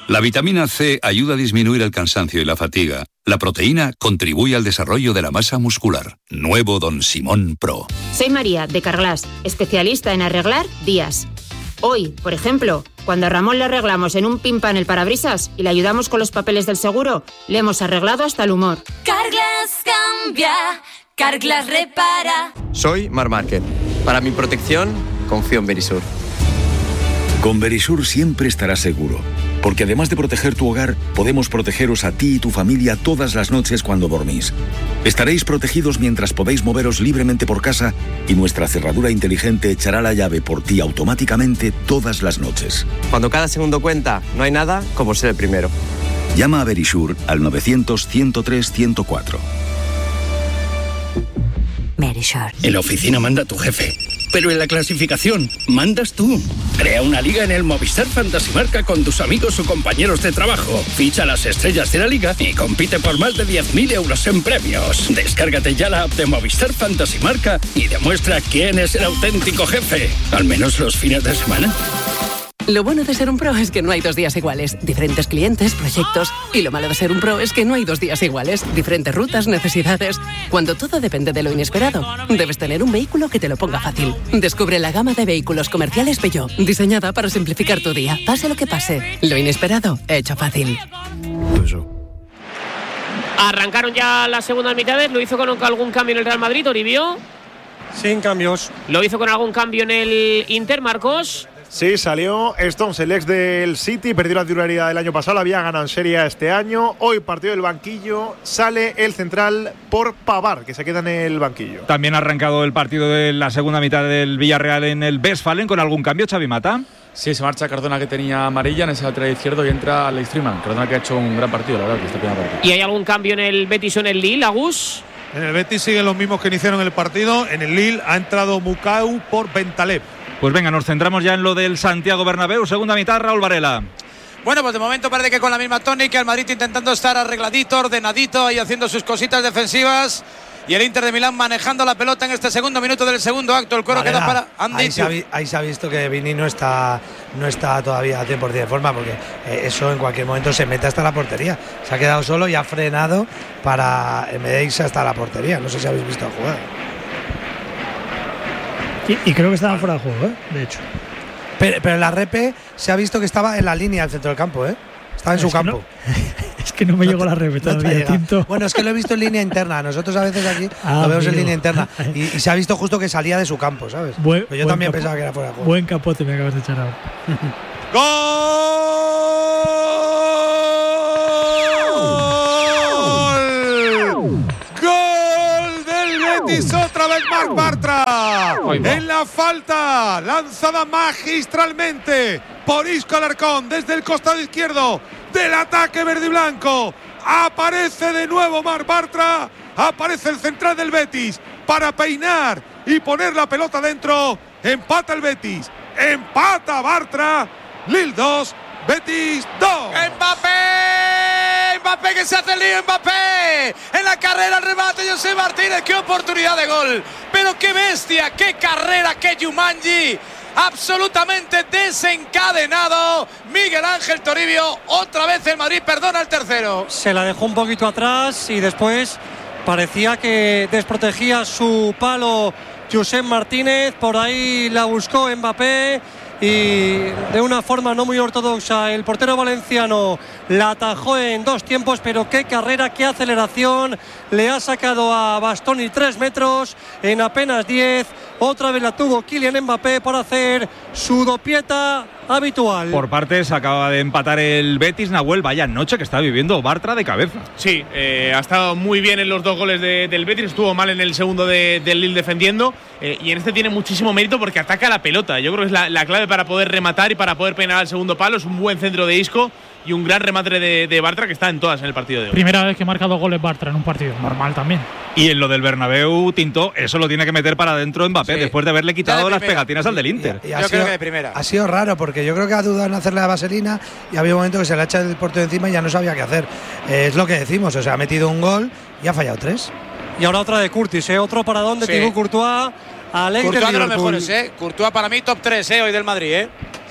La vitamina C ayuda a disminuir el cansancio y la fatiga. La proteína contribuye al desarrollo de la masa muscular. Nuevo Don Simón Pro. Soy María, de Carglass, especialista en arreglar días. Hoy, por ejemplo, cuando a Ramón le arreglamos en un pim-pam el parabrisas y le ayudamos con los papeles del seguro, le hemos arreglado hasta el humor. Carglass cambia, Carglass repara. Soy Marc Márquez. Para mi protección, confío en Verisur. Con Verisur siempre estarás seguro, porque además de proteger tu hogar, podemos protegeros a ti y tu familia todas las noches cuando dormís. Estaréis protegidos mientras podéis moveros libremente por casa y nuestra cerradura inteligente echará la llave por ti automáticamente todas las noches. Cuando cada segundo cuenta, no hay nada como ser el primero. Llama a Verisur al 900-103-104. Verisur. En la oficina manda tu jefe, pero en la clasificación mandas tú. Crea una liga en el Movistar Fantasy Marca con tus amigos o compañeros de trabajo. Ficha las estrellas de la liga y compite por más de 10.000 euros en premios. Descárgate ya la app de Movistar Fantasy Marca y demuestra quién es el auténtico jefe. Al menos los fines de semana. Lo bueno de ser un pro es que no hay 2 días iguales. Diferentes clientes, proyectos. Y lo malo de ser un pro es que no hay 2 días iguales. Diferentes rutas, necesidades. Cuando todo depende de lo inesperado, debes tener un vehículo que te lo ponga fácil. Descubre la gama de vehículos comerciales Peugeot, diseñada para simplificar tu día. Pase lo que pase, lo inesperado, hecho fácil. Arrancaron ya las segundas mitades. Lo hizo con algún cambio en el Real Madrid, Toribio. Sin cambios. Lo hizo con algún cambio en el Inter, Marcos. Sí, salió Stones, el ex del City, perdió la titularidad del año pasado, había ganado en Serie A este año. Hoy partido del banquillo, sale el central por Pavard, que se queda en el banquillo. También ha arrancado el partido de la segunda mitad del Villarreal en el Westfalen con algún cambio, Xavi Mata. Sí, se marcha Cardona, que tenía amarilla en ese lateral izquierdo, y entra Alex Freeman. Cardona, que ha hecho un gran partido, la verdad, que esta primera parte. ¿Y hay algún cambio en el Betis o en el Lille, Agus? En el Betis siguen los mismos que iniciaron el partido. En el Lille ha entrado Mukau por Bentaleb. Pues venga, nos centramos ya en lo del Santiago Bernabéu. Segunda mitad, Raúl Varela. Bueno, pues de momento parece que con la misma tónica, el Madrid intentando estar arregladito, ordenadito y haciendo sus cositas defensivas. Y el Inter de Milán manejando la pelota en este segundo minuto del segundo acto. El coro queda para Andy. Ahí se ha visto que Vini no está todavía a 100% de forma, porque eso en cualquier momento se mete hasta la portería. Se ha quedado solo y ha frenado para en vez de irse hasta la portería. No sé si habéis visto la jugada. Y creo que estaba fuera de juego, de hecho. Pero en la repe se ha visto que estaba en la línea del centro del campo, Estaba en su campo. Es que no me llegó la repe todavía, Tinto. Bueno, es que lo he visto en línea interna. Nosotros a veces aquí lo vemos en línea interna. Y se ha visto justo que salía de su campo, ¿sabes? Pero yo también pensaba que era fuera de juego. Buen capote me acabas de echar ahora. Betis, otra vez Marc Bartra en la falta lanzada magistralmente por Isco Alarcón desde el costado izquierdo del ataque verde y blanco. Aparece de nuevo Marc Bartra, aparece el central del Betis para peinar y poner la pelota dentro. Empata el Betis, empata Bartra. Lille 2, Betis 2. Mbappé que se hace el lío, Mbappé en la carrera, el remate, José Martínez, qué oportunidad de gol, pero qué bestia, qué carrera, qué Jumanji, absolutamente desencadenado Miguel Ángel Toribio. Otra vez el Madrid perdona el tercero. Se la dejó un poquito atrás y después parecía que desprotegía su palo José Martínez, por ahí la buscó Mbappé y de una forma no muy ortodoxa el portero valenciano la atajó en 2 tiempos, pero qué carrera, qué aceleración, le ha sacado a Bastoni 3 metros en apenas 10. Otra vez la tuvo Kylian Mbappé para hacer su dopieta habitual. Por partes, acaba de empatar el Betis. Nahuel, vaya noche que está viviendo Bartra de cabeza. Sí, ha estado muy bien en los 2 goles del Betis, estuvo mal en el segundo del Lille defendiendo, y en este tiene muchísimo mérito porque ataca la pelota. Yo creo que es la clave para poder rematar y para poder peinar al segundo palo. Es un buen centro de Isco y un gran remate de Bartra, que está en todas en el partido de hoy. Primera vez que marca 2 goles Bartra en un partido, normal también. Y en lo del Bernabéu, Tinto, eso lo tiene que meter para adentro Mbappé, sí, después de haberle quitado las pegatinas al del Inter. Yo creo que de primera. Ha sido raro, porque yo creo que ha dudado en hacerle la vaselina y había un momento que se le ha echado el portero encima y ya no sabía qué hacer. Es lo que decimos, o sea, ha metido un gol y ha fallado 3. Y ahora otra de Curtis, otro paradón de Thibaut Courtois. Courtois de los mejores, Courtois para mí top 3 hoy del Madrid,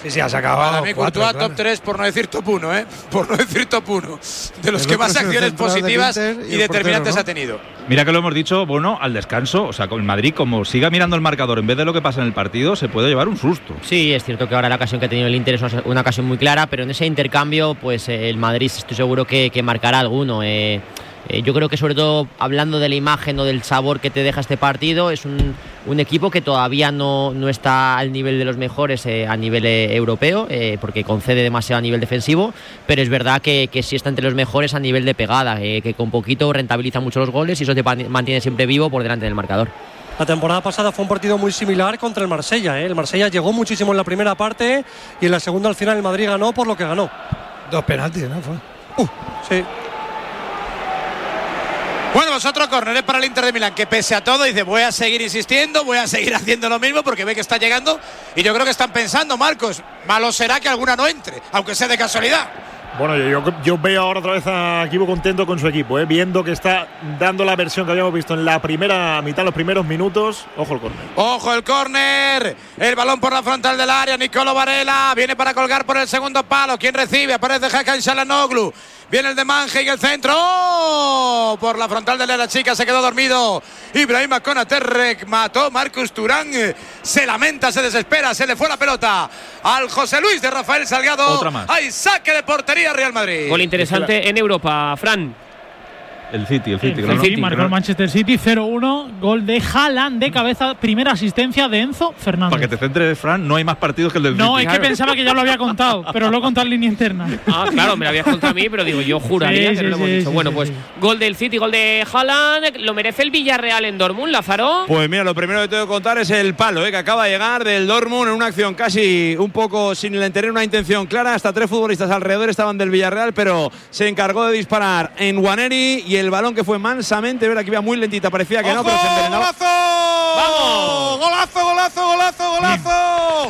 Sí, ha sacado. Para mí, 4, Courtois claro. top 3, por no decir top 1, ¿eh? Por no decir top 1. De los que más acciones positivas y determinantes ha tenido. Mira que lo hemos dicho, bueno, al descanso, o sea, con el Madrid, como siga mirando el marcador en vez de lo que pasa en el partido, se puede llevar un susto. Sí, es cierto que ahora la ocasión que ha tenido el Inter es una ocasión muy clara, pero en ese intercambio, pues el Madrid estoy seguro que marcará alguno. Yo creo que sobre todo hablando de la imagen o del sabor que te deja este partido, es un equipo que todavía no está al nivel de los mejores a nivel europeo, porque concede demasiado a nivel defensivo, pero es verdad que sí está entre los mejores a nivel de pegada, que con poquito rentabiliza mucho los goles y eso te mantiene siempre vivo por delante del marcador. La temporada pasada fue un partido muy similar contra el Marsella. El Marsella llegó muchísimo en la primera parte y en la segunda al final el Madrid ganó por lo que ganó. 2 penaltis, ¿no? Sí. Bueno, pues otro córner para el Inter de Milán, que pese a todo dice, voy a seguir insistiendo, voy a seguir haciendo lo mismo porque ve que está llegando y yo creo que están pensando, Marcos, malo será que alguna no entre, aunque sea de casualidad. Bueno, yo veo ahora otra vez a Kibu contento con su equipo, viendo que está dando la versión que habíamos visto en la primera mitad, los primeros minutos. Ojo el córner. Ojo el córner, el balón por la frontal del área, Nicolo Varela viene para colgar por el segundo palo. ¿Quién recibe? Aparece Hakan Çalhanoğlu. Viene el de Manje y el centro. ¡Oh! Por la frontal de la chica se quedó dormido. Ibrahima Konaté mató. Marcus Thuram se lamenta, se desespera. Se le fue la pelota al José Luis de Rafael Salgado. Otra más. Hay saque de portería Real Madrid. Gol interesante en Europa, Fran. El City. El City marcó el Manchester City 0-1, gol de Haaland de cabeza, primera asistencia de Enzo Fernández. Para que te centres, Fran, no hay más partidos que el del City. No, es que pensaba que ya lo había contado, pero lo he contado en línea interna. Ah, claro, me lo habías contado a mí, pero digo, yo juraría que no lo hemos dicho. Bueno, pues gol del City, gol de Haaland, lo merece el Villarreal en Dortmund, Lázaro. Pues mira, lo primero que tengo que contar es el palo que acaba de llegar del Dortmund en una acción casi un poco sin tener una intención clara. Hasta 3 futbolistas alrededor estaban del Villarreal, pero se encargó de disparar en Nwaneri y el balón que fue mansamente, ver aquí iba muy lentita, parecía que no, pero se envenenó. ¡Golazo! ¡Vamos! ¡Golazo, golazo, golazo, golazo!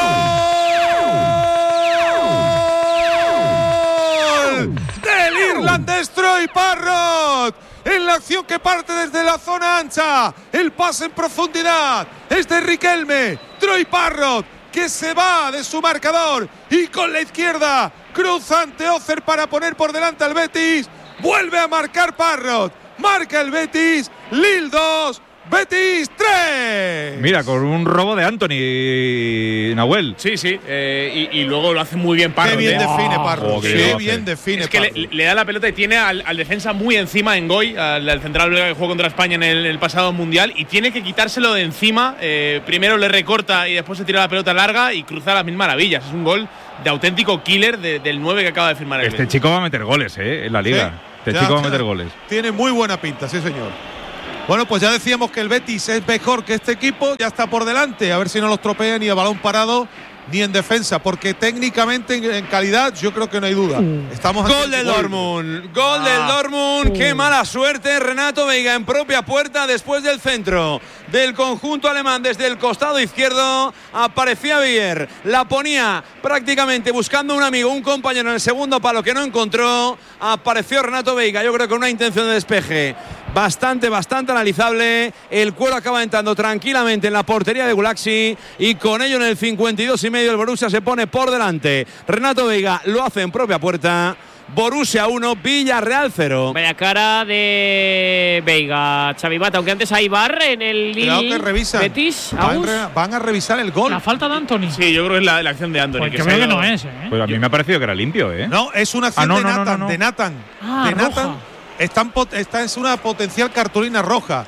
¡Gol! Del irlandés Troy Parrott. En la acción que parte desde la zona ancha. El pase en profundidad es de Riquelme. Troy Parrott, que se va de su marcador y con la izquierda cruza ante Ocer para poner por delante al Betis. Vuelve a marcar Parrott. Marca el Betis. Lille 2. Betis 3. Mira, con un robo de Anthony, Nahuel. Sí, y luego lo hace muy bien Parrott. Qué bien define Parrott. Qué bien define. Es que le da la pelota y tiene al defensa muy encima en Goy, al central belga que jugó contra España en el pasado mundial, y tiene que quitárselo de encima. Primero le recorta y después se tira la pelota larga y cruza las mil maravillas. Es un gol de auténtico killer del 9 que acaba de firmar el Este chico va a meter goles, en la liga. Sí, este chico va a meter goles. Tiene muy buena pinta, sí señor. Bueno, pues ya decíamos que el Betis es mejor que este equipo, ya está por delante, a ver si no los tropea ni a balón parado ni en defensa, porque técnicamente en calidad yo creo que no hay duda. Gol del Dortmund, gol del Dortmund, qué mala suerte, Renato Veiga en propia puerta después del centro del conjunto alemán desde el costado izquierdo, aparecía Villar, la ponía prácticamente buscando un amigo, un compañero en el segundo palo que no encontró, apareció Renato Veiga, yo creo que con una intención de despeje bastante analizable, el cuero acaba entrando tranquilamente en la portería de Gulaxi y con ello en el 52,5 el Borussia se pone por delante. Renato Veiga lo hace en propia puerta. Borussia 1, Villarreal 0. Vaya cara de Veiga, Xavi Mata, aunque antes hay VAR en el Creo que revisan. Betis. Van a revisar el gol. La falta de Anthony. Sí, yo creo que es la acción de Anthony. Pues que veo que no es, Pues a mí me ha parecido que era limpio, No, es una acción de Nathan. De Nathan. Ah, roja. Esta es una potencial cartulina roja.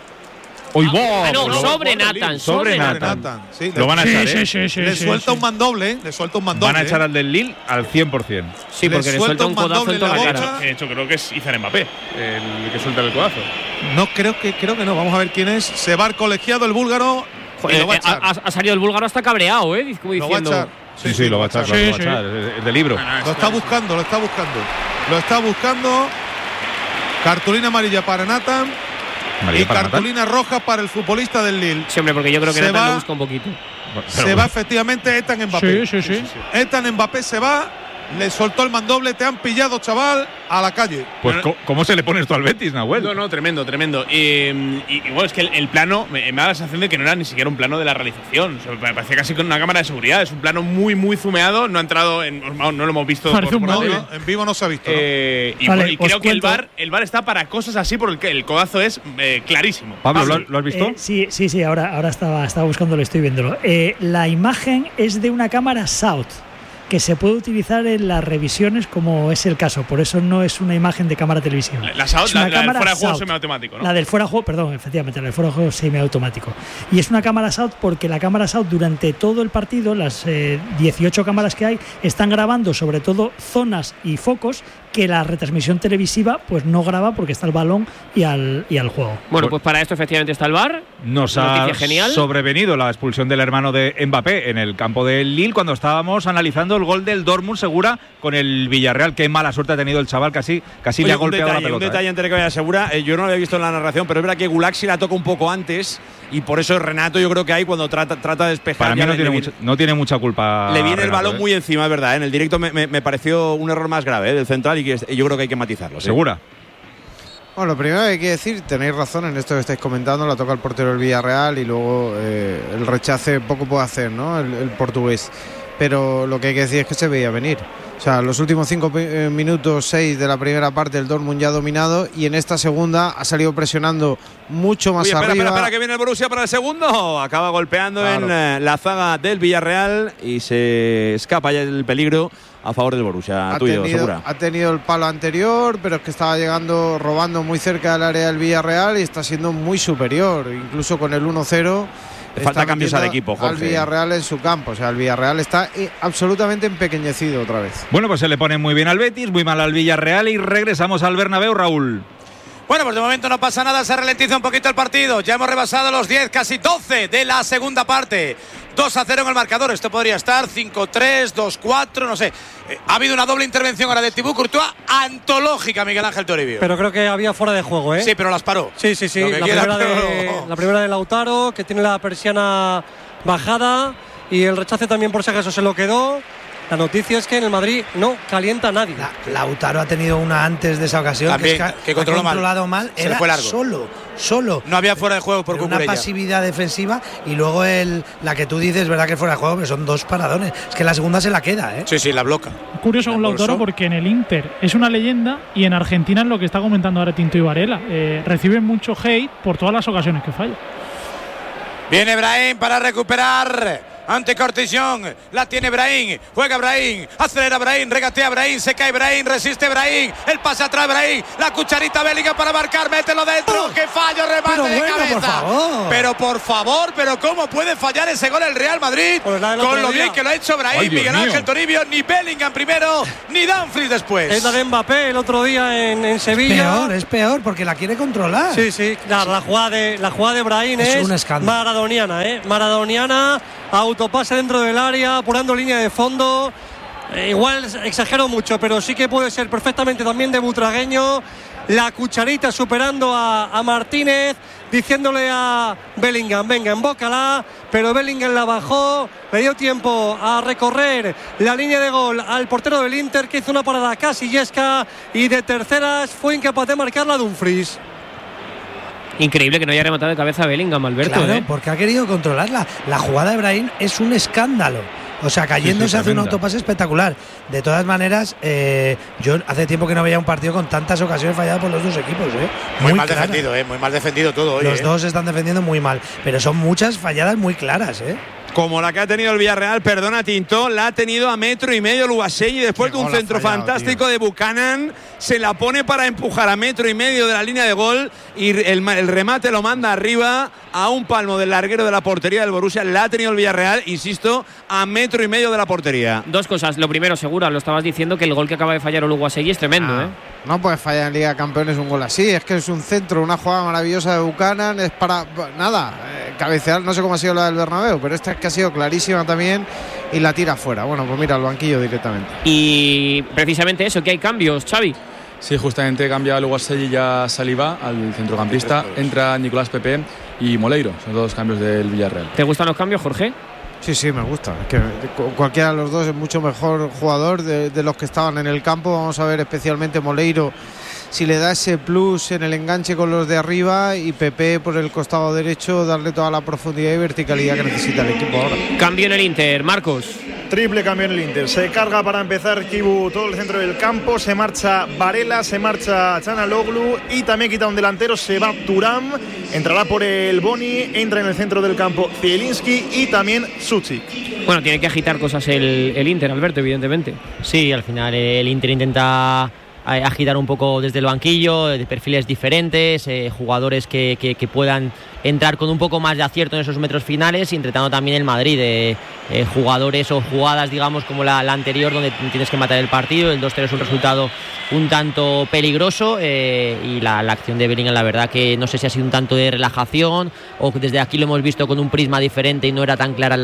Sobre Nathan. Sí, lo van a echar, Sí, le suelta un mandoble, Van a echar al del Lille al 100%. Sí, porque le suelta un codazo en toda la cara. De hecho, creo que es Izan Mbappé el que suelta el codazo. No, creo que no. Vamos a ver quién es. Se va el colegiado, el búlgaro. Joder, ha salido el búlgaro hasta cabreado, como lo va a diciendo. echar. Sí, lo va a echar. El de libro. Lo está buscando. Cartulina amarilla para Nathan. Y cartulina roja para el futbolista del Lille. Sí, hombre, porque yo creo que Nathan lo busca un poquito. Se va efectivamente Ethan Mbappé. Sí. Ethan Mbappé se va le soltó el mandoble, te han pillado, chaval, a la calle. Pues, ¿cómo se le pone esto al Betis, Nahuel? No, tremendo. Y bueno, es que el plano me da la sensación de que no era ni siquiera un plano de la realización. O sea, me parecía casi con una cámara de seguridad. Es un plano muy, muy zumeado. No ha entrado, no lo hemos visto. En vivo no se ha visto. ¿No? Y creo que el VAR está para cosas así porque el codazo es clarísimo. Pablo, ¿lo has visto? Sí, ahora estaba buscándolo, estoy viéndolo. La imagen es de una cámara South, que se puede utilizar en las revisiones como es el caso, por eso no es una imagen de cámara televisiva. La del fuera de juego semiautomático, ¿no? La del fuera de juego, perdón, efectivamente, la del fuera de juego semiautomático. Y es una cámara South porque la cámara South durante todo el partido, las 18 cámaras que hay, están grabando sobre todo zonas y focos que la retransmisión televisiva pues no graba porque está el balón y al juego. Bueno, pues para esto efectivamente está el VAR. Nos ha genial. sobrevenido la expulsión del hermano de Mbappé en el campo del Lille cuando estábamos analizando el gol del Dortmund, Segura, con el Villarreal. Qué mala suerte ha tenido el chaval, casi le ha golpeado la pelota. Un detalle antes de que vaya Segura, yo no lo había visto en la narración, pero es verdad que Gulaxi la toca un poco antes y por eso Renato yo creo que ahí cuando trata de despejar… Para mí no tiene mucha culpa. Le viene Renato, el balón muy encima, es verdad. En el directo me pareció un error más grave del central y que yo creo que hay que matizarlo. Segura. Bueno, lo primero que hay que decir, tenéis razón en esto que estáis comentando, la toca el portero del Villarreal y luego el rechace poco puede hacer, ¿no? El portugués. Pero lo que hay que decir es que se veía venir. O sea, los últimos 5 minutos, 6 de la primera parte, el Dortmund ya ha dominado y en esta segunda ha salido presionando mucho más arriba. Espera, que viene el Borussia para el segundo. Acaba golpeando en la zaga del Villarreal y se escapa ya el peligro a favor del Borussia. Ha tenido el palo anterior, pero es que estaba robando muy cerca del área del Villarreal y está siendo muy superior, incluso con el 1-0. Falta cambios al equipo, Jorge. Al Villarreal en su campo. O sea, el Villarreal está absolutamente empequeñecido otra vez. Bueno, pues se le pone muy bien al Betis, muy mal al Villarreal y regresamos al Bernabéu, Raúl. Bueno, pues de momento no pasa nada, se ralentiza un poquito el partido. Ya hemos rebasado los 10, casi 12 de la segunda parte. 2-0 en el marcador. Esto podría estar 5-3, 2-4, no sé. Ha habido una doble intervención ahora de Thibaut Courtois, antológica, Miguel Ángel Toribio. Pero creo que había fuera de juego, ¿eh? Sí, pero las paró. Sí. La primera de Lautaro, que tiene la persiana bajada, y el rechace también por si acaso se lo quedó. La noticia es que en el Madrid no calienta a nadie. Lautaro ha tenido una antes de esa ocasión también, que controlado mal. Se era fue largo. Solo. No había fuera de juego por Cucurella. Una pasividad defensiva y luego la que tú dices, verdad que fuera de juego, pero son 2 paradones. Es que la segunda se la queda, ¿eh? Sí, la bloca. Curioso con Lautaro porque en el Inter es una leyenda y en Argentina es lo que está comentando ahora Tinto y Varela. Reciben mucho hate por todas las ocasiones que falla. Viene Brahim para recuperar. Ante Cortillón, la tiene Brahim, juega Brahim, acelera Brahim, regatea Brahim, se cae Brahim, resiste Brahim, el pase atrás Brahim, la cucharita Bellingham para marcar, mételo dentro, ¡qué fallo, remate de cabeza! Por favor, pero ¿cómo puede fallar ese gol el Real Madrid? Con lo bien que lo ha hecho Brahim, Miguel Ángel Toribio, ni Bellingham primero, ni Dumfries después. Es la de Mbappé el otro día en Sevilla. Es peor, porque la quiere controlar. Sí, claro, la jugada de Brahim es un escándalo. Maradoniana, autopase dentro del área, apurando línea de fondo. Igual exagero mucho, pero sí que puede ser perfectamente también de butragueño. La cucharita superando a Martínez, diciéndole a Bellingham, venga, embócala, pero Bellingham la bajó, le dio tiempo a recorrer la línea de gol al portero del Inter, que hizo una parada casi yesca, y de terceras fue incapaz de marcarla Dumfries. Increíble que no haya rematado de cabeza a Bellingham, Alberto. Claro, porque ha querido controlarla. La jugada de Brahim es un escándalo. O sea, cayendo se hace un autopase espectacular. De todas maneras, yo hace tiempo que no veía un partido con tantas ocasiones falladas por los dos equipos. Muy mal defendido, muy mal defendido todo hoy. Los dos están defendiendo muy mal, pero son muchas falladas muy claras, Como la que ha tenido el Villarreal, perdona Tinto, la ha tenido a 1,5 metros Luaselli después de un centro fantástico de Buchanan, se la pone para empujar a 1,5 metros de la línea de gol y el remate lo manda arriba a un palmo del larguero de la portería del Borussia. La ha tenido el Villarreal, insisto, a 1,5 metros de la portería. Dos cosas, lo primero, Segura, lo estabas diciendo, que el gol que acaba de fallar Oluwaseyi es tremendo. No puedes fallar en Liga de Campeones un gol así, es que es un centro, una jugada maravillosa de Buchanan, es para cabecear, no sé cómo ha sido la del Bernabéu, pero esta es que ha sido clarísima también y la tira fuera. Bueno, pues mira, al banquillo directamente. Y precisamente eso, que hay cambios, Xavi. Sí, justamente cambia a Luaselli y a Saliba al centrocampista, entra Nicolás Pepe y Moleiro, son 2 cambios del Villarreal. ¿Te gustan los cambios, Jorge? Sí, me gusta. Es que cualquiera de los dos es mucho mejor jugador de los que estaban en el campo. Vamos a ver especialmente Moleiro si le da ese plus en el enganche con los de arriba, y Pepe por el costado derecho darle toda la profundidad y verticalidad que necesita el equipo ahora. Cambio en el Inter, Marcos. Triple cambio en el Inter. Se carga para empezar Kibu todo el centro del campo. Se marcha Varela, se marcha Çalhanoğlu y también quita un delantero. Se va Thuram. Entrará por el Boni. Entra en el centro del campo Zielinski y también Suchik. Bueno, tiene que agitar cosas el Inter, Alberto, evidentemente. Sí, al final el Inter intenta agitar un poco desde el banquillo, de perfiles diferentes, jugadores que puedan entrar con un poco más de acierto en esos metros finales, y entretando también el Madrid, jugadores o jugadas, digamos, como la anterior, donde tienes que matar el partido. El 2-3 es un resultado un tanto peligroso, y la acción de Bellingham, la verdad que no sé si ha sido un tanto de relajación o que desde aquí lo hemos visto con un prisma diferente y no era tan clara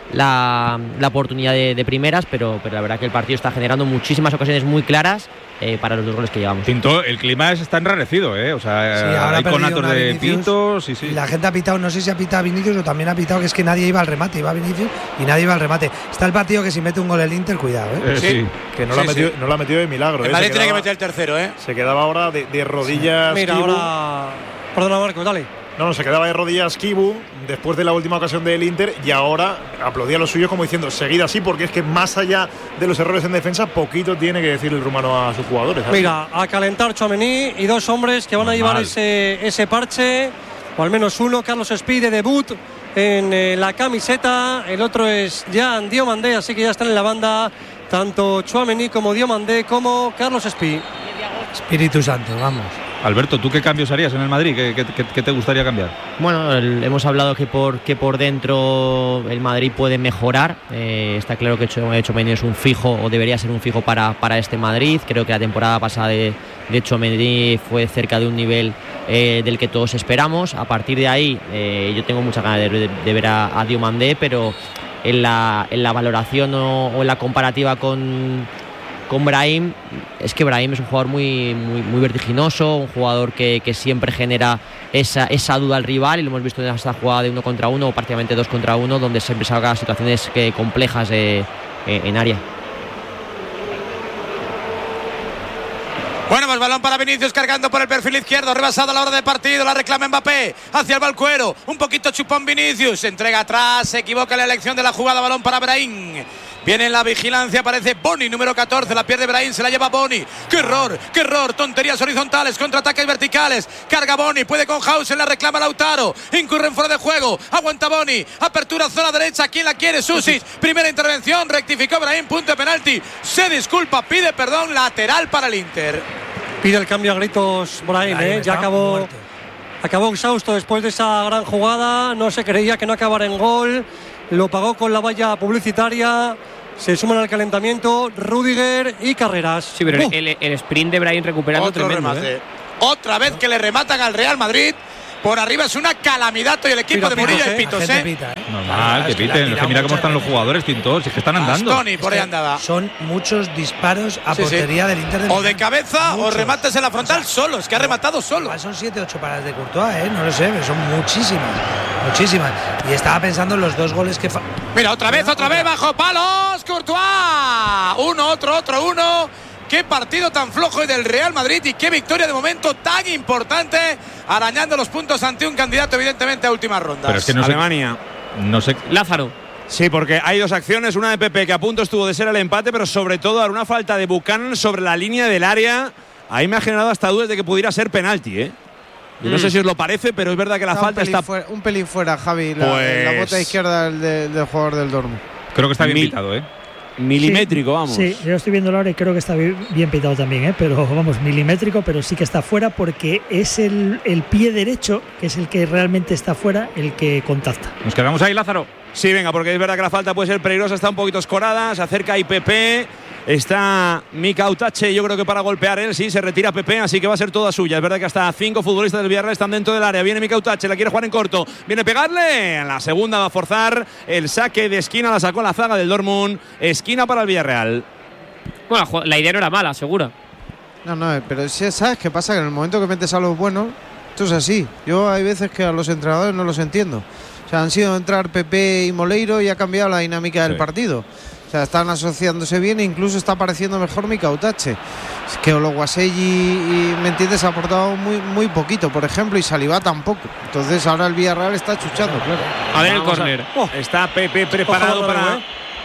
la oportunidad de primeras, pero la verdad que el partido está generando muchísimas ocasiones muy claras para los dos goles que llevamos. Tinto, el clima está enrarecido, o sea, hay conatos de pitos. Sí. Y la gente ha pitado, no sé si ha pitado a Vinicius o también ha pitado que es que nadie iba al remate, iba a Vinicius y nadie iba al remate. Está el partido que si mete un gol el Inter, cuidado, sí. Que no lo ha metido de milagro. El Madrid tiene que meter el tercero, Se quedaba ahora de rodillas. Mira, Kibu. ahora. Perdona, Marco, dale. No, se quedaba de rodillas Kibu después de la última ocasión del Inter, y ahora aplaudía a los suyos como diciendo seguid así, porque es que más allá de los errores en defensa, poquito tiene que decir el rumano a sus jugadores. ¿sabes? Mira, a calentar Tchouaméni y dos hombres que van a llevar ese parche, o al menos uno, Carlos Espí de debut en la camiseta, el otro es Jan Diomandé, así que ya están en la banda tanto Tchouaméni como Diomandé como Carlos Espí. Espíritu Santo, vamos. Alberto, ¿tú qué cambios harías en el Madrid? ¿Qué te gustaría cambiar? Bueno, hemos hablado que por dentro el Madrid puede mejorar. Está claro que Tchouaméni es un fijo, o debería ser un fijo para este Madrid. Creo que la temporada pasada de Tchouaméni fue cerca de un nivel del que todos esperamos. A partir de ahí, yo tengo muchas ganas de ver a Diomandé, pero en la valoración o en la comparativa con Brahim, es que Brahim es un jugador muy vertiginoso, un jugador que siempre genera esa duda al rival, y lo hemos visto en esta jugada de 1 contra 1 o prácticamente 2 contra 1, donde siempre saca situaciones complejas en área. Bueno, pues balón para Vinicius, cargando por el perfil izquierdo, rebasado a la hora de partido, la reclama Mbappé, hacia el Balcuero, un poquito chupón Vinicius, se entrega atrás, se equivoca en la elección de la jugada, balón para Brahim. Viene en la vigilancia, aparece Boni, número 14, la pierde Brahim, se la lleva Boni. ¡Qué error! Tonterías horizontales, contraataques verticales. Carga Boni, puede con Hausen, la reclama Lautaro. Incurren fuera de juego, aguanta Boni. Apertura zona derecha, ¿quién la quiere? Susic. Primera intervención, rectificó Brahim, punto de penalti. Se disculpa, pide perdón, lateral para el Inter. Pide el cambio a gritos Brahim, ya acabó exhausto después de esa gran jugada. No se creía que no acabara en gol. Lo pagó con la valla publicitaria. Se suman al calentamiento Rüdiger y Carreras. Sí, pero el sprint de Brahim recuperando otro tremendo. Remate. Otra vez que le rematan al Real Madrid. Por arriba es una calamidad y el equipo de Murillo y Pitos, Normal, que piten. Mira cómo están los jugadores, Tintos, es que están andando. Tony, por ahí andaba. Son muchos disparos a portería del Inter de Milán. O de cabeza o remates en la frontal solo. Es que ha rematado solo. Son 7-8 paradas de Courtois, no lo sé, pero son muchísimas. Y estaba pensando en los dos goles que... Mira, otra vez, bajo palos, Courtois. Uno. Qué partido tan flojo del Real Madrid y qué victoria de momento tan importante, arañando los puntos ante un candidato evidentemente a últimas rondas. Pero es que Alemania. No sé. Lázaro. Sí, porque hay dos acciones, una de Pepe que a punto estuvo de ser el empate, pero sobre todo una falta de Buchanan sobre la línea del área. Ahí me ha generado hasta dudas de que pudiera ser penalti, Yo no sé si os lo parece, pero es verdad que la falta está... un pelín fuera, Javi, la bota izquierda del jugador del Dortmund. Creo que está bien pitado, Milimétrico, vamos. Sí, yo estoy viendo ahora y creo que está bien pitado también, pero vamos, milimétrico, pero sí que está fuera porque es el pie derecho, que es el que realmente está fuera, el que contacta. Nos quedamos ahí, Lázaro. Sí, venga, porque es verdad que la falta puede ser peligrosa, está un poquito escorada, se acerca ahí Pepe, está Mika Utache, yo creo que para golpear él, sí, se retira Pepe, así que va a ser toda suya. Es verdad que hasta 5 futbolistas del Villarreal están dentro del área, viene Mika Utache, la quiere jugar en corto, viene a pegarle, en la segunda va a forzar el saque de esquina, la sacó la zaga del Dortmund, esquina para el Villarreal. Bueno, la idea no era mala, segura. No, pero ¿sabes qué pasa? Que en el momento que metes a los buenos, esto es así. Yo hay veces que a los entrenadores no los entiendo. O O sea, han sido entrar Pepe y Moleiro y ha cambiado la dinámica del partido. O sea, están asociándose bien e incluso está pareciendo mejor Mika Utache. Es que Oluwaseyi y ¿me entiendes? Ha aportado muy poquito, por ejemplo, y Saliba tampoco. Entonces ahora el Villarreal está chuchando, claro. A ver el córner. Está Pepe preparado para...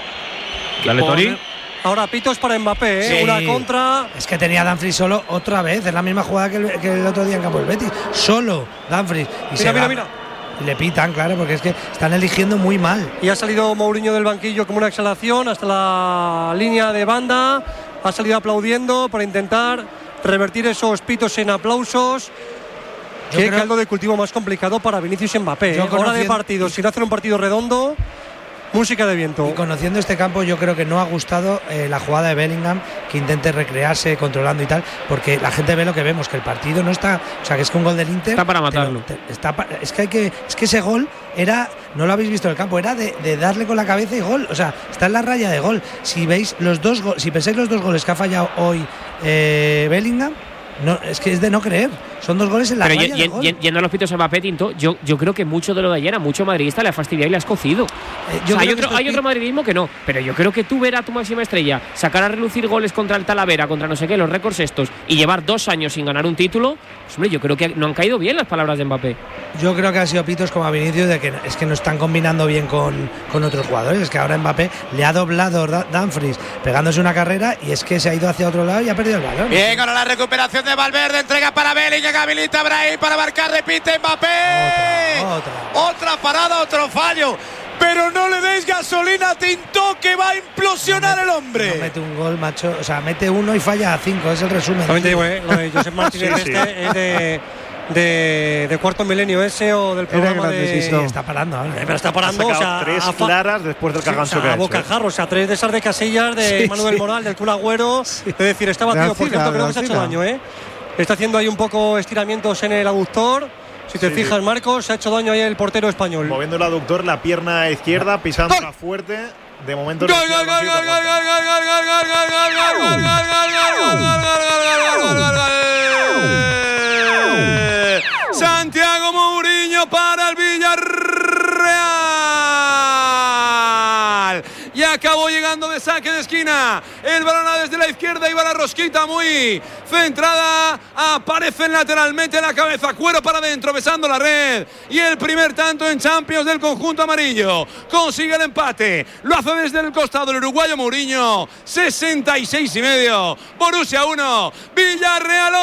Dale, Tori. Ahora pitos para Mbappé, una contra. Es que tenía Dumfries solo otra vez. Es la misma jugada que el otro día en campo del Betis. Solo Dumfries. Y mira. Y le pitan, claro, porque es que están eligiendo muy mal. Y ha salido Mourinho del banquillo como una exhalación hasta la línea de banda. Ha salido aplaudiendo para intentar revertir esos pitos en aplausos. Qué caldo de cultivo más complicado para Vinicius y Mbappé. Hora de partido, sin hacer un partido redondo. Música de viento. Y conociendo este campo, yo creo que no ha gustado la jugada de Bellingham, que intente recrearse controlando y tal, porque la gente ve lo que vemos, que el partido no está, o sea, que es que un gol del Inter está para matarlo. Es que ese gol era, no lo habéis visto en el campo, era de darle con la cabeza y gol, o sea, está en la raya de gol. Si veis los dos, si pensáis los 2 goles que ha fallado hoy Bellingham, no, es que es de no creer. Son 2 goles en la raya de gol. Yendo a los pitos a Mbappé, Tinto, yo creo que mucho de lo de ayer a mucho madridista le ha fastidiado y le has cocido. Hay otro madridismo que no, pero yo creo que tú ver a tu máxima estrella sacar a relucir goles contra el Talavera, contra no sé qué, los récords estos, y llevar 2 años sin ganar un título, pues hombre, yo creo que no han caído bien las palabras de Mbappé. Yo creo que han sido pitos como a Vinicius de que es que no están combinando bien con otros jugadores. Es que ahora Mbappé le ha doblado Dumfries pegándose una carrera y es que se ha ido hacia otro lado y ha perdido el balón. Bien, ahora la recuperación de Valverde, entrega para Bellingham, habilita Brahim para marcar, repite Mbappé. Otra parada, otro fallo. Pero no le deis gasolina a Tinto, que va a implosionar el hombre. No mete un gol, macho. O sea, mete 1 y falla 5. Es el resumen. También te digo, lo de Josep Martínez es de Cuarto Milenio ese o del programa de... Está parando ahora. Pero está parando, o sea, 3 claras después del cagancho que ha hecho. A bocajarro, o sea, 3 de esas de Casillas, de Manuel Moral, del Kun Agüero. Es decir, está batido, por cierto, creo que se ha hecho daño, Está haciendo ahí un poco estiramientos en el aductor. Si te fijas, Marcos, se ha hecho daño ahí el portero español. Moviendo el aductor, la pierna izquierda, pisándola fuerte. De momento. Santiago Mourinho para el Villarreal. Y acabó llegando de saque de esquina. El balón desde la izquierda, iba la rosquita muy centrada. Aparece lateralmente la cabeza. Cuero para adentro, besando la red. Y el primer tanto en Champions del conjunto amarillo. Consigue el empate. Lo hace desde el costado el uruguayo Mourinho. 66,5. Borussia 1. Villarreal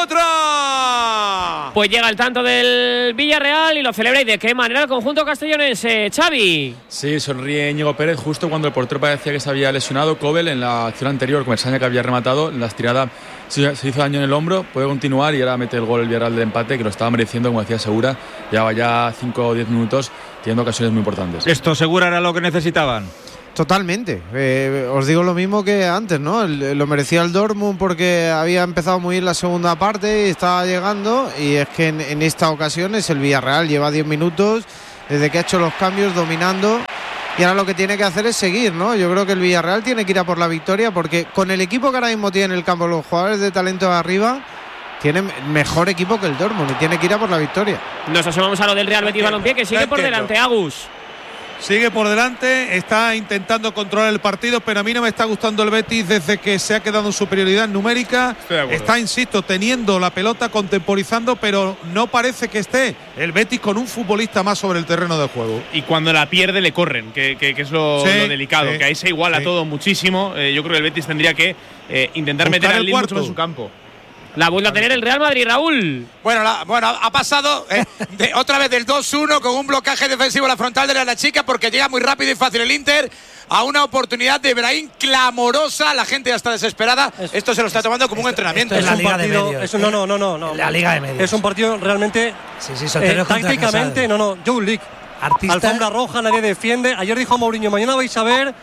otra. Pues llega el tanto del Villarreal y lo celebra. ¿Y de qué manera el conjunto castellonense, Xavi? Sí, sonríe Íñigo Pérez justo cuando el portero parecía que se había lesionado. Kobel en la acción anterior, con Saña que había rematado, en la estirada se hizo daño en el hombro, puede continuar y ahora mete el gol el Villarreal del empate, que lo estaba mereciendo, como decía Segura. Llevaba ya 5 o 10 minutos teniendo ocasiones muy importantes. ¿Esto Segura era lo que necesitaban? Totalmente. Os digo lo mismo que antes, ¿no? Lo merecía el Dortmund porque había empezado muy bien la segunda parte y estaba llegando, y es que en esta ocasión es el Villarreal, lleva 10 minutos desde que ha hecho los cambios dominando. Y ahora lo que tiene que hacer es seguir, ¿no? Yo creo que el Villarreal tiene que ir a por la victoria, porque con el equipo que ahora mismo tiene en el campo, los jugadores de talento de arriba, tiene mejor equipo que el Dortmund y tiene que ir a por la victoria. Nos asomamos a lo del Real Betis Balompié, que sigue por delante, Agus. Sigue por delante, está intentando controlar el partido, pero a mí no me está gustando el Betis desde que se ha quedado en superioridad numérica. Está, insisto, teniendo la pelota, contemporizando, pero no parece que esté el Betis con un futbolista más sobre el terreno de juego. Y cuando la pierde le corren, que es lo delicado, que ahí se iguala todo muchísimo. Yo creo que el Betis tendría que intentar buscar meter al Lille cuarto mucho en su campo. La vuelve a tener el Real Madrid, Raúl. Bueno, ha pasado otra vez del 2-1 con un blocaje defensivo a la frontal de la chica, porque llega muy rápido y fácil el Inter a una oportunidad de Brahim clamorosa. La gente ya está desesperada. Esto se lo está tomando como un entrenamiento. Es la liga de medio. No. La liga de medio. Es un partido realmente tácticamente, Joe League. Alfombra roja, nadie defiende. Ayer dijo Mourinho, mañana vais a ver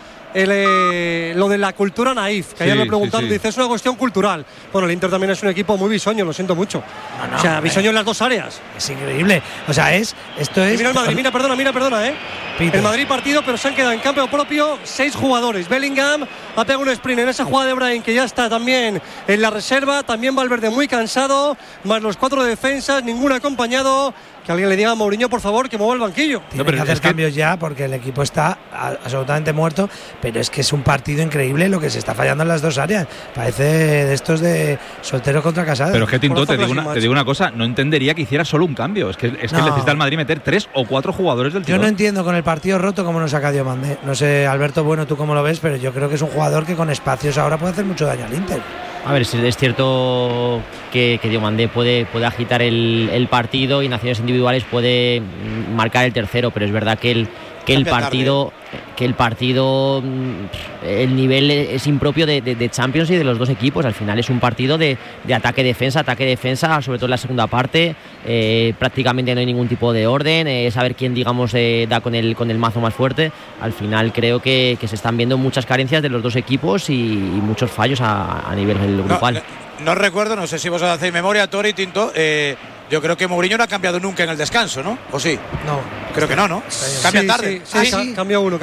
lo de la cultura naif, que ayer me preguntaron, dice, es una cuestión cultural. Bueno, el Inter también es un equipo muy bisoño, lo siento mucho. O sea, bisoño en las dos áreas. Es increíble. O sea, esto es. Mira el Madrid, mira, perdona, El Madrid partido, pero se han quedado en campo propio 6 jugadores. Bellingham ha pegado un sprint en esa jugada de Brahim, que ya está también en la reserva. También Valverde muy cansado, más los 4 defensas, ninguno acompañado. que alguien le diga a Mourinho, por favor, que mueva el banquillo. Tiene que hacer cambios ya porque el equipo está absolutamente muerto, pero es que es un partido increíble lo que se está fallando en las dos áreas. Parece de estos de solteros contra casados. Pero es que, Tinto, te digo una cosa, no entendería que hiciera solo un cambio. Es que necesita el Madrid meter 3 o 4 jugadores del tirón. Yo no entiendo con el partido roto cómo nos saca Diomandé. No sé, Alberto, bueno, tú cómo lo ves, pero yo creo que es un jugador que con espacios ahora puede hacer mucho daño al Inter. A ver, es cierto que Diomandé puede agitar el partido y en acciones individuales puede marcar el tercero, pero es verdad que el partido, el nivel es impropio de Champions y de los dos equipos. Al final es un partido de ataque-defensa, sobre todo en la segunda parte. Prácticamente no hay ningún tipo de orden, saber quién, digamos, da con el mazo más fuerte. Al final creo que se están viendo muchas carencias de los dos equipos y muchos fallos a nivel grupal. No recuerdo, no sé si vos hacéis memoria, Tori, Tinto. Yo creo que Mourinho no ha cambiado nunca en el descanso, ¿no? ¿O sí? No. Creo que no. Cambia tarde. Sí. Cambió uno.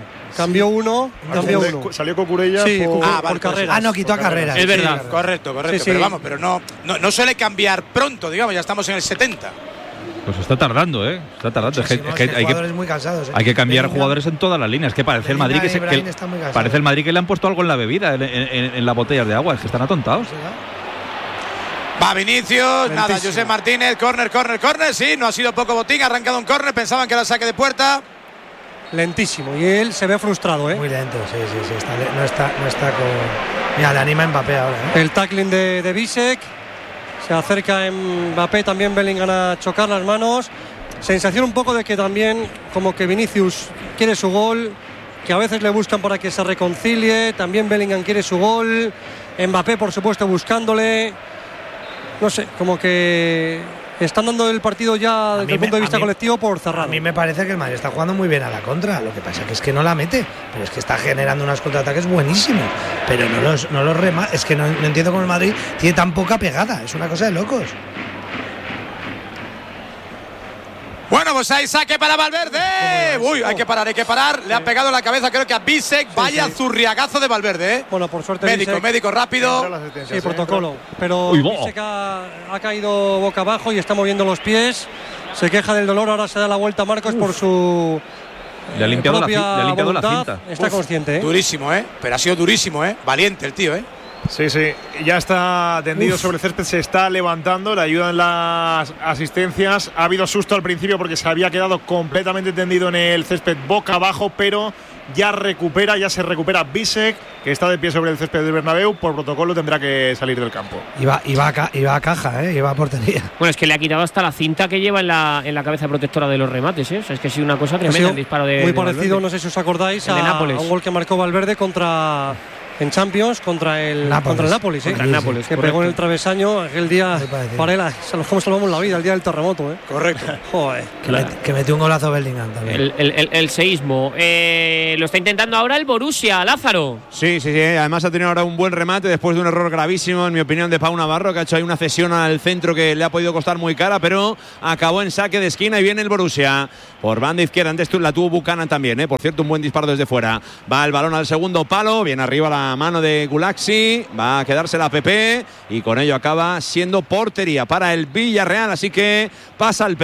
Salió Cucurella por carrera. No, quitó a Carreras. Es verdad. Sí, correcto. Sí. Pero vamos, no suele cambiar pronto, digamos, ya estamos en el 70. Pues está tardando, ¿eh? Está tardando. Sí, es que hay jugadores muy cansados. Hay que cambiar jugadores en todas las líneas. Que parece el Madrid parece el Madrid que le han puesto algo en la bebida, en las botellas de agua. Es que están atontados. Va Vinicius, nada, Josep Martínez, córner, sí, no ha sido poco botín, ha arrancado un córner, pensaban que era saque de puerta. Lentísimo, y él se ve frustrado, ¿eh? Muy lento, sí, no está con... Mira, le anima a Mbappé ahora, ¿eh? El tackling de Bisek, se acerca Mbappé, también Bellingham a chocar las manos. Sensación un poco de que también, como que Vinicius quiere su gol, que a veces le buscan para que se reconcilie, también Bellingham quiere su gol, Mbappé, por supuesto, buscándole. No sé, como que están dando el partido ya desde el punto de vista colectivo por cerrado. A mí me parece que el Madrid está jugando muy bien a la contra. Lo que pasa es que no la mete, pero es que está generando unos contraataques buenísimos. Pero no los remata. Es que no entiendo cómo el Madrid tiene tan poca pegada. Es una cosa de locos. Bueno, pues hay saque para Valverde. Uy, hay que parar. Le ha pegado en la cabeza, creo que a Bisek. Vaya zurriagazo de Valverde, ¿eh? Bueno, por suerte. Médico, rápido. Sí, protocolo. Pero Bisek ha caído boca abajo y está moviendo los pies. Se queja del dolor. Ahora se da la vuelta Marcos por su. Le ha limpiado la cinta. Está consciente, ¿eh? Durísimo, ¿eh? Pero ha sido durísimo, ¿eh? Valiente el tío, ¿eh? Sí, ya está tendido sobre el césped, se está levantando, le ayudan las asistencias. Ha habido susto al principio porque se había quedado completamente tendido en el césped boca abajo, pero ya se recupera Bisek, que está de pie sobre el césped del Bernabéu. Por protocolo tendrá que salir del campo. Iba a caja, iba a portería. Bueno, es que le ha quitado hasta la cinta que lleva en la cabeza protectora de los remates, ¿eh? O sea, es que ha sido una cosa tremenda el disparo de. Muy parecido, no sé si os acordáis, a un gol que marcó Valverde en Champions contra el Nápoles, que pegó en el travesaño aquel día. Varela, cómo salvamos la vida el día del terremoto, ¿eh? Correcto. Joder. Que metió un golazo Bellingham también. El seísmo. Lo está intentando ahora el Borussia, Lázaro. Sí. Además ha tenido ahora un buen remate después de un error gravísimo, en mi opinión, de Pau Navarro, que ha hecho ahí una cesión al centro que le ha podido costar muy cara, pero acabó en saque de esquina y viene el Borussia por banda izquierda. Antes la tuvo Buchanan también, por cierto, un buen disparo desde fuera. Va el balón al segundo palo, viene arriba la mano de Gulaxi, va a quedarse la PP y con ello acaba siendo portería para el Villarreal, así que pasa el